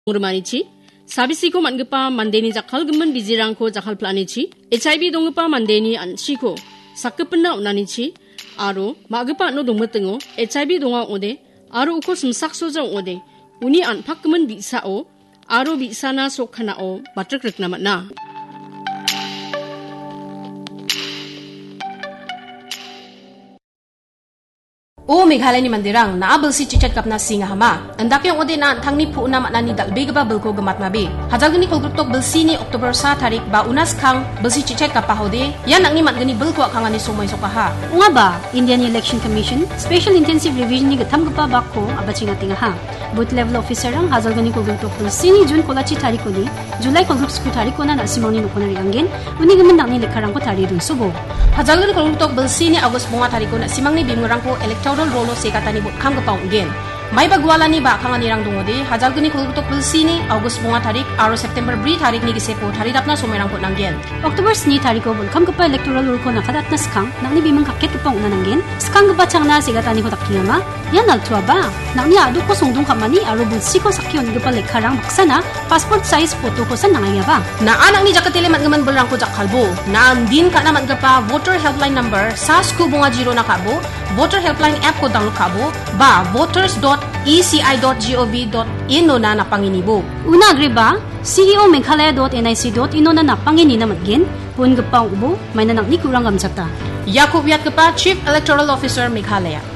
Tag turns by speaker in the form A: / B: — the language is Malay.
A: Urmanichi, Sabisiko Mangapa, Mandeni Zakalgaman, Viziranko, Zakal Planichi, HIV Dongapa, Mandeni, and Shiko, Sakapana Unanichi, Aro, Magapa no Dumatango, HIV Donga Ode, Aro Ukosum Saksoza Ode, Uni and Pakaman Bisao, Aro Bisana Sokanao, Batraknamatna.
B: O Meghalaya ni Mandirang na abel si chichat kap na singa hama. Andak yung ode na tangni po na matnani dalbig ba belko gamat mabi. Hadal gani kulgrutok belsi ni Oktober sa tarik ba unas kang belsi chichat kap pahode. Yan ang ni matgani belko kang ani sumoy sokaha.
C: Unga ba Indian Election Commission Special Intensive Revision ni gatam gapa bako abachinga tinga ha. Booth level officer ang hadal gani kulgrutok belsi ni June kolachi tarik ko ni July kulgruk sku tarik ko na simang ni nukunari angin. Uni gaman nak ni lekarang ko tari dun subo.
B: Hadal gani kulgrutok belsi ni August bunga tarik ko na simang ni bimurang ko electoral rolo se katani bot kam gapaw again. May bagwala ni ba kang anirang dungode hajal gani kulgutok bulsini August bunga tarik aro September bri tarik ni gisepo taridap na sumerang ko nanggen.
C: October ni tarik ko bol kam gapa electoral role ko nakadat na skang nangni bimang kakket gapang nananggen. Skang gapa chang na se katani ko takkinga yan altua ba. Nangni adu ko sungdung kamani aro bulsi ko sakyon gapa lekharang baksana passport size photo ko sa nangaya ba.
B: Na anang ni jakatile matgaman bolrang ko jakalbo. Na andin ka na matgapa voter helpline number sa sku bunga 0 na kabo. Voter helpline app ko download kabo ba voters.eci.gov.in no na napanginibo.
C: Una agri ba CEO Meghalaya.nic.in no na napangini na matgin pun gapang ubo may nanak ni kurang gamsata.
B: Yakub Yat Chief Electoral Officer Meghalaya.